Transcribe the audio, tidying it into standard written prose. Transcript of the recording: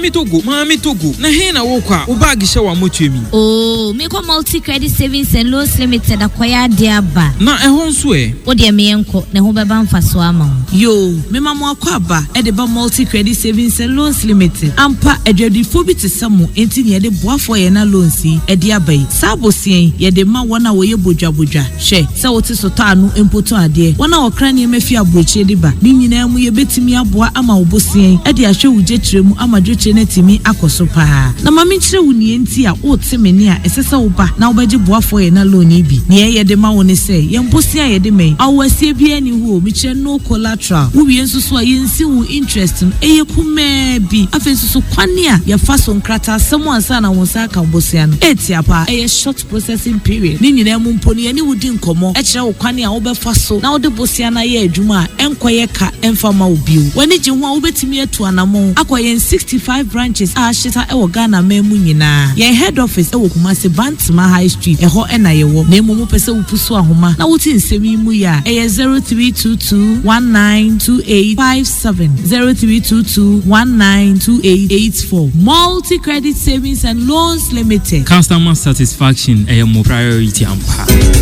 Mami Togo. Na he na wo kwa, wo bag hye wa motwemi. Oh, me ko Multi Credit Savings and Loans Limited akwaya dia ba. Na ehon so e. Wo de me enko, na ho beba mfaso ama. Yo, me mama akwa ba, e de ba Multi Credit Savings and Loans Limited. Ampa edwadifo bi tesamo enti ne de boafo ye na loans yi e de abai. Sabosien ye de ma wona wo ye bodwabodwa. Hwe, se wo te so ta anu empoto ade. Wona okra ne mefi abrochie de ba. Ni nyina mu ye betimi aboa ama obosien e de ahwe wuje kiremu ama dwetire na timi akoso pa. Na mami kire wo nie enti a wo te meni a esese wo ba na wo beje boafo ye na loan yi bi. Ne ye de ma wo ne se ye mbosia ye de me. Awasie bi ani wo mi kire no collateral. Wo wie nsusu a ye nsi wo interest no eye kuma bi. Afi nsusu kwane a ye fa so nkrata asem ansa na wo sa ka bosia no. Etia pa eye short processing period. Ni nyina mu mponi ye ni wodi nkomo. E kire wo kwane a wo be fa so na wo de bosia na ye adwuma a enkoye ka emfama obiu. Wani je ho a wo betimi atu anamo. Akoye 65 branches a shita e wo Ghana memu nyina. Ye head office e wo Kumasi Bantima High Street. E ho e na ye wo. Na emu pese wo pusu ahoma. Na wo ti nsemi mu ya. E 0322192857 0322192884. Multi Credit Savings and Loans Limited. Customer satisfaction e mo priority ampa.